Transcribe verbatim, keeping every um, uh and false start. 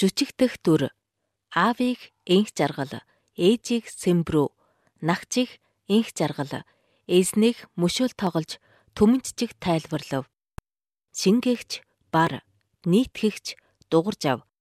жүчигдэх дүр, аавыг энх жаргал, ээжийг сэмбрүү, нагчийг энх жаргал, эзнийг мөшөөл тоглож түмэнцчиг тайлбарлав. Шингээгч бар, нийтгэгч дугарж ав.